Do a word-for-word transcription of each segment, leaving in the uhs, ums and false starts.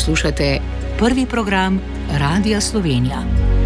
Poslušate prvi program Radia Slovenija.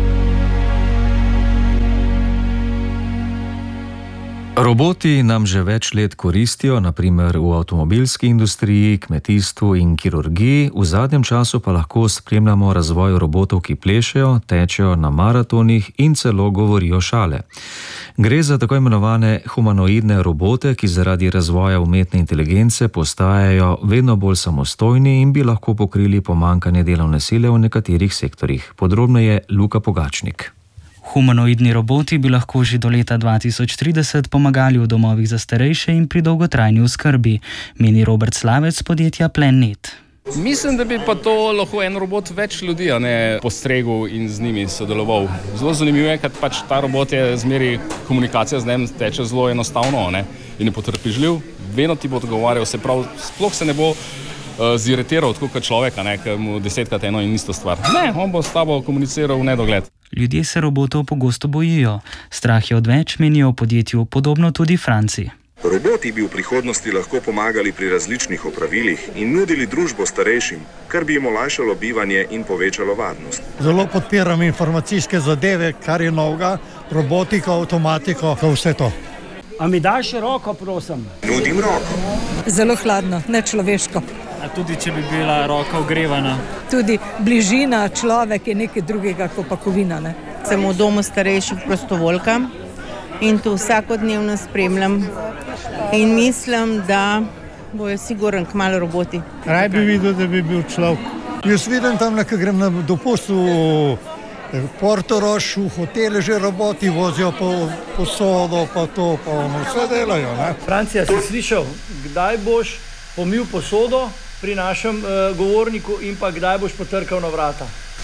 Roboti nam že več let koristijo, na primer v avtomobilski industriji, kmetijstvu in kirurgiji, v zadnjem času pa lahko spremljamo razvoj robotov, ki plešejo, tečejo na maratonih in celo govorijo šale. Gre za tako imenovane humanoidne robote, ki zaradi razvoja umetne inteligence postajajo vedno bolj samostojni in bi lahko pokrili pomanjkanje delovne sile v nekaterih sektorjih. Podrobneje Luka Pogačnik. Humanoidni roboti bi lahko že do leta dva tisoč trideset pomagali v domovih za starejše in pri dolgotrajni oskrbi, meni Robert Slavec z podjetja Planet. Mislim, da bi pa to lahko en robot več ljudi, a ne postregel in z njimi sodeloval. Zelo zanimivo je, ker pač ta robot je zmeri komunikacija z njim teče zelo enostavno, ne, in je potrpežljiv, vedno ti bo odgovarjal, se pravi, sploh se ne bo uh, ziritiral tako kot človeka, ne, ker mu desetkrat eno in isto stvar. Ne, on bo s tabo komuniciral v nedogled. Ljudje se robotov pogosto bojijo. Strah je odveč, menijo v podjetju, podobno tudi Franci. Roboti bi v prihodnosti lahko pomagali pri različnih opravilih in nudili družbo starejšim, kar bi jim olajšalo bivanje in povečalo varnost. Zelo podpiram informacijske zadeve, kar je novega, robotika, avtomatika, vse to. A mi daš roko, prosim? Nudim roko. Zelo hladno, nečloveško. A tudi, če bi bila roka ogrevana? Tudi bližina človek je nekaj drugega, kot pa kovina, ne? Sem v domu starejših prostovoljka in to vsakodnevno spremljam in mislim, da bojo sigurno kmalu roboti. Raj bi videl, da bi bil človek. Jaz vidim tam, ko grem na dopust v Portorož, v hotele že roboti vozijo po posodo, pa to, pa ono, vse delajo, ne? Francija, si slišal, kdaj boš pomil posodo pri našem uh, govorniku in pa kdaj boš potrkal na vrata?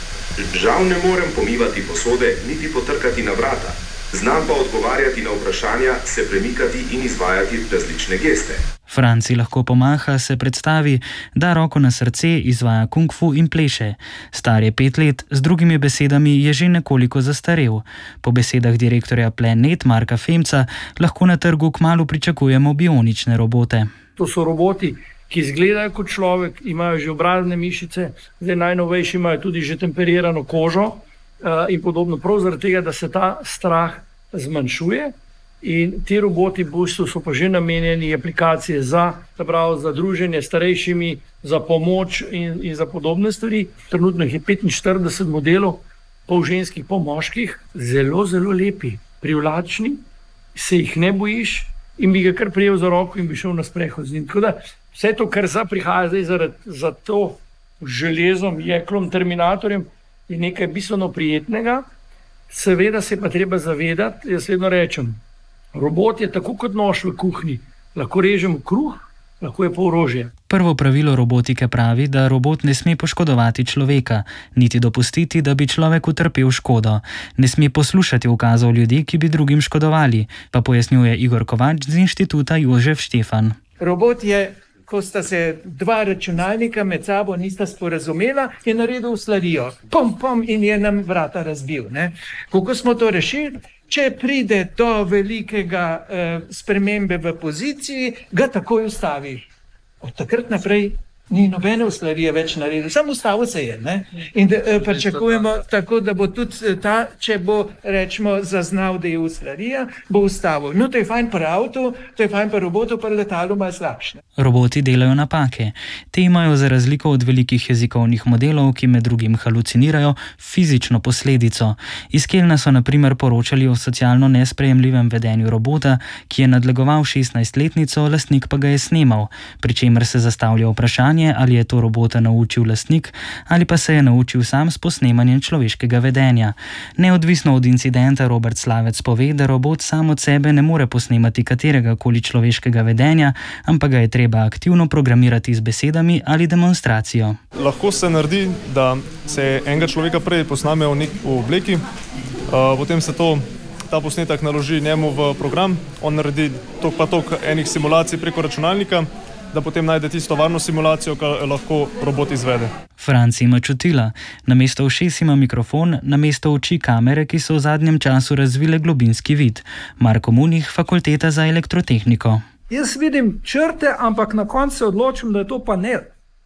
Žal ne morem pomivati posode, niti potrkati na vrata. Znam pa odgovarjati na vprašanja, se premikati in izvajati različne geste. Franci lahko pomaha, se predstavi, da roko na srce, izvaja kung fu in pleše. Star je pet let, z drugimi besedami je že nekoliko zastarel. Po besedah direktorja Planet Marka Femca lahko na trgu kmalu pričakujemo bionične robote. To so roboti, ki izgledajo kot človek, imajo že obrazne mišice, zdaj najnovejši imajo tudi že temperirano kožo uh, in podobno, prav zaradi tega, da se ta strah zmanjšuje. In ti roboti v bistvu so pa že namenjeni aplikacije za, pravi, za druženje s starejšimi, za pomoč in, in za podobne stvari. Trenutno jih je petinštirideset modelov, pol ženskih, pol moških, zelo, zelo lepi, privlačni, se jih ne bojiš in bi ga kar prijel za roko in bi šel na sprehod z njim. Tako da vse to, kar za prihaja zdaj zaradi, za to železom, jeklom, terminatorjem, je nekaj bistveno prijetnega. Seveda se pa treba zavedati, jaz vedno rečem, robot je tako kot nož v kuhinji. Lahko režemo kruh, lahko je pa orožje. Prvo pravilo robotike pravi, da robot ne sme poškodovati človeka, niti dopustiti, da bi človek utrpel škodo. Ne sme poslušati ukazov ljudi, ki bi drugim škodovali, pa pojasnjuje Igor Kovač z inštituta Jožef Štefan. Robot je, ko sta se dva računalnika med sabo nista sporazumela, je naredil slarijo. Pom, pom in je nam vrata razbil. Ne? Kako smo to rešili? Če pride do velikega eh, spremembe v poziciji, ga takoj ustavi. Od takrat naprej ni nobene uslarije več naredil, samo ustavil se je. Ne? In da, eh, pričakujemo tako, da bo tudi ta, če bo, rečemo, zaznal, da je uslarija, bo ustavil. No, to je fajn pri avtu, to je fajn pri robotu, pri letalu malo slabše. Roboti delajo napake. Te imajo za razliko od velikih jezikovnih modelov, ki med drugim halucinirajo, fizično posledico. Iz Kelna so na primer poročali o socialno nesprejemljivem vedenju robota, ki je nadlegoval šestnajstletnico, lastnik pa ga je snemal, pri čemer se zastavlja vprašanje, ali je to robota naučil lastnik ali pa se je naučil sam s posnemanjem človeškega vedenja. Neodvisno od incidenta Robert Slavec pove, da robot sam od sebe ne more posnemati katerega koli človeškega vedenja, ampak ga je treba aktivno programirati z besedami ali demonstracijo. Lahko se naredi, da se enega človeka prej posname v neki obleki, uh, potem se to, ta posnetek naloži njemu v program, on naredi tok pa tok enih simulacij preko računalnika, da potem najde tisto varno simulacijo, ki lahko robot izvede. Franci ima čutila. Namesto ušes ima mikrofon, namesto oči kamere, ki so v zadnjem času razvile globinski vid. Marko Munih, Fakulteta za elektrotehniko. Jaz vidim črte, ampak na koncu se odločim, da je to panel.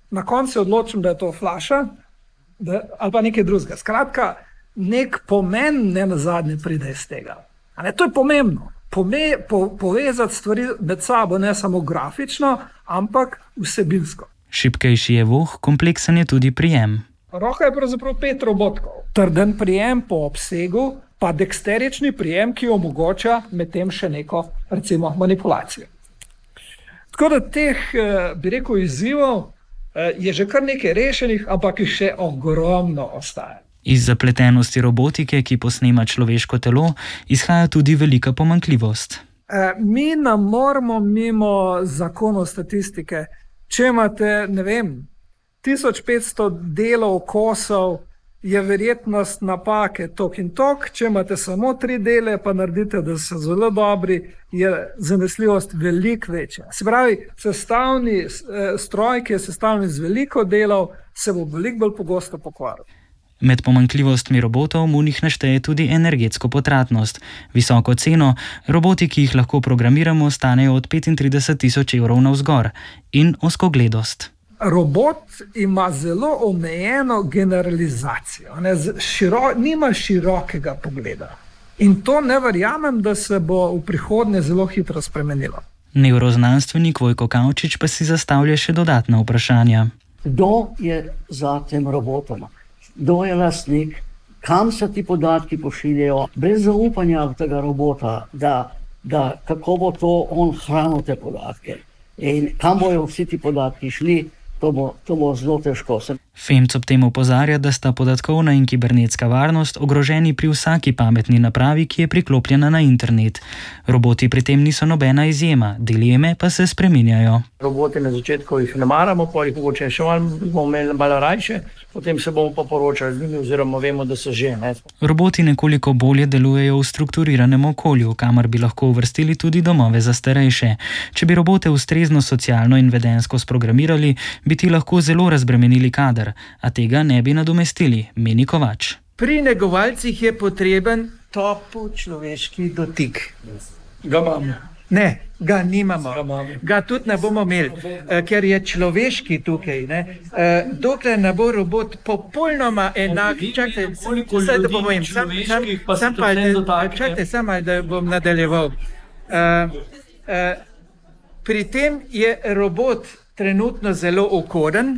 na koncu se odločim, da je to flaša da, ali pa nekaj drugega. Skratka, nek pomen ne na zadnje pride iz tega. A ne, to je pomembno. Pome, po, povezati stvari med sabo ne samo grafično, ampak vsebinsko. Šibkejši je voh, kompleksen je tudi prijem. Roka je pravzaprav pet robotkov. Trden prijem po obsegu, pa deksterični prijem, ki omogoča medtem še neko, recimo, manipulacijo. Tako da teh, bi rekel, izzivov je že kar nekaj rešenih, ampak jih še ogromno ostaja. Iz zapletenosti robotike, ki posnema človeško telo, izhaja tudi velika pomanjkljivost. Mi ne moremo mimo zakonov statistike. Če imate, ne vem, tisoč petsto delov kosov, je verjetnost napake tok in tok. Če imate samo tri dele, pa naredite, da so zelo dobri, je zanesljivost veliko večja. Se pravi, sestavni stroj, ki je sestavljen iz veliko delov, se bo veliko bolj pogosto pokvaril. Med pomanjkljivostmi robotov Munich našteje tudi energetsko potratnost. Visoko ceno, roboti, ki jih lahko programiramo, stanejo od petintrideset tisoč evrov navzgor, in ozkogledost. Robot ima zelo omejeno generalizacijo, ne, širo, nima širokega pogleda. In to ne verjamem, da se bo v prihodnje zelo hitro spremenilo. Neuroznanstvenik Vojko Kavčič pa si zastavlja še dodatna vprašanja. Kdo je za tem robotom? Kdo je lastnik? Kam se ti podatki pošiljajo? Brez zaupanja v tega robota, da, da kako bo to on hranil te podatke in kam bojo vsi ti podatki šli, to bo, to bo zelo težko. Femc ob tem opozarja, da sta podatkovna in kibernetska varnost ogroženi pri vsaki pametni napravi, ki je priklopljena na internet. Roboti pri tem niso nobena izjema, dileme pa se spreminjajo. Roboti na začetku jih ne maramo, pa jih mogoče še malo bomo imeli malo rajše, potem se bomo pa poročali z njimi oziroma vemo, da so že. Ne? Roboti nekoliko bolje delujejo v strukturiranem okolju, kamor bi lahko uvrstili tudi domove za starejše. Če bi robote ustrezno socialno in vedensko sprogramirali, bi ti lahko zelo razbremenili kader, a tega ne bi nadomestili, meni Kovač. Pri negovalcih je potreben topel človeški dotik. Ga imamo. Ne, ga nimamo. Ga imamo. Ga tudi ne bomo imeli, ker je človeški tukaj. Ne? Dokler ne bo robot popolnoma enak, čakajte, vsaj da bomo im, sam, sam, sam pa, čakajte, samo da bom nadaljeval. Uh, uh, pri tem je robot trenutno zelo okoren,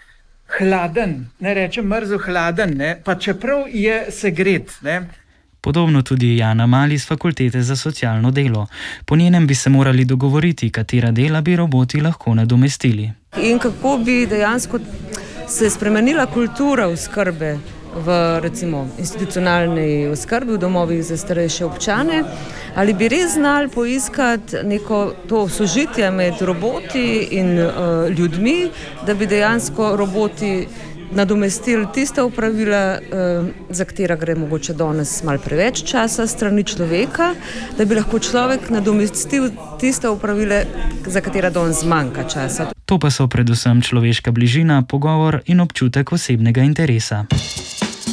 hladen, ne rečem mrzo hladen, ne? Pa čeprav je segret. Ne? Podobno tudi Jana Mali z Fakultete za socialno delo. Po njenem bi se morali dogovoriti, katera dela bi roboti lahko nadomestili. In kako bi dejansko se spremenila kultura oskrbe v recimo institucionalni oskrbi v domovih za starejše občane, ali bi res znali poiskati neko to sožitje med roboti in uh, ljudmi, da bi dejansko roboti nadomestili tiste opravila, uh, za katera gre mogoče danes malo preveč časa strani človeka, da bi lahko človek nadomestil tiste opravile, za katera danes zmanjka časa. To pa so predvsem človeška bližina, pogovor in občutek osebnega interesa.